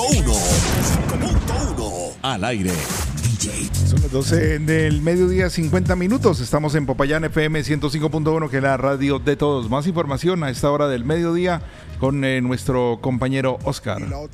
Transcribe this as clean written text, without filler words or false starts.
105.1 al aire. Son las 12 del mediodía, 50 minutos. Estamos en Popayán FM 105.1, que es la radio de todos. Más información a esta hora del mediodía con nuestro compañero Oscar.